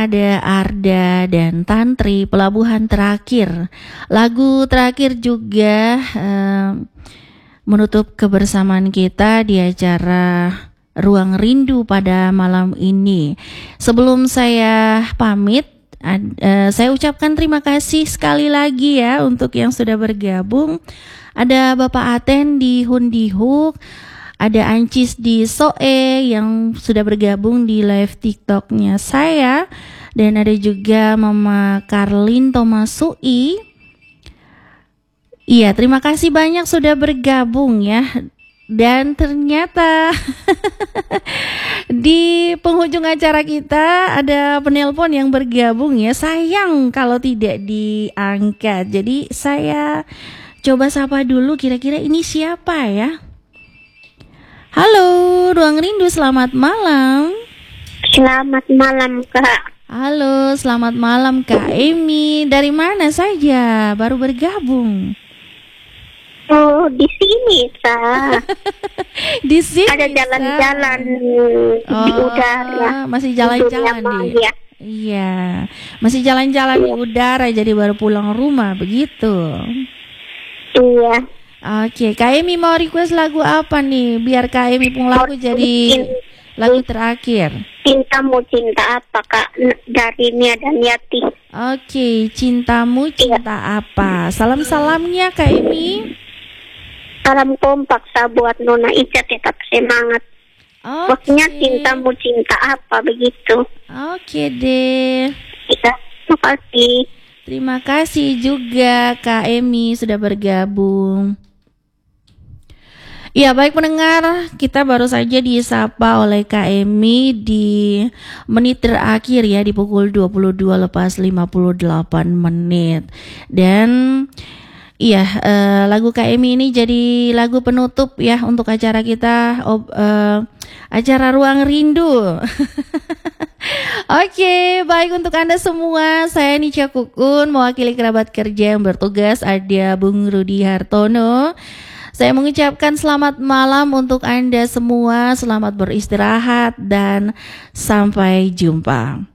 ada Arda dan Tantri, Pelabuhan Terakhir. Lagu terakhir juga menutup kebersamaan kita di acara Ruang Rindu pada malam ini. Sebelum saya pamit, saya ucapkan terima kasih sekali lagi ya untuk yang sudah bergabung. Ada Bapak Aten di Hundihuk, ada Ancis di Soe yang sudah bergabung di live TikToknya saya, dan ada juga Mama Karlin Tomasui. Iya, terima kasih banyak sudah bergabung ya. Dan ternyata di penghujung acara kita ada penelpon yang bergabung ya. Sayang kalau tidak diangkat. Jadi saya coba sapa dulu, kira-kira ini siapa ya? Halo, Ruang Rindu, selamat malam. Selamat malam, Kak. Halo, selamat malam Kak Emi. Dari mana saja baru bergabung? Oh, di sini, Kak. Di sini. Ada jalan-jalan di udara. Masih jalan-jalan di. Iya, masih jalan-jalan di udara, jadi baru pulang rumah begitu. Iya. Oke, Kak Emi mau request lagu apa nih? Biar Kak Emi pun lagu jadi lagu terakhir. Cintamu cinta apa, Kak? Dari Nia dan Yati. Oke, cintamu cinta apa? Salam-salamnya Kak Emi. Salam kompak buat Nona Ica, tetap semangat. Pokoknya cintamu cinta apa begitu. Oke deh. Iya, terima kasih. Terima kasih juga Kak Emi sudah bergabung. Ya, baik pendengar, kita baru saja disapa oleh Kak Emi di menit terakhir ya, di pukul 22 lepas 58 menit. Dan iya, lagu Kak Emi ini jadi lagu penutup ya untuk acara kita, acara Ruang Rindu. Oke, baik untuk Anda semua, saya Nica Kukun, mewakili kerabat kerja yang bertugas, ada Bung Rudi Hartono. Saya mengucapkan selamat malam untuk Anda semua, selamat beristirahat dan sampai jumpa.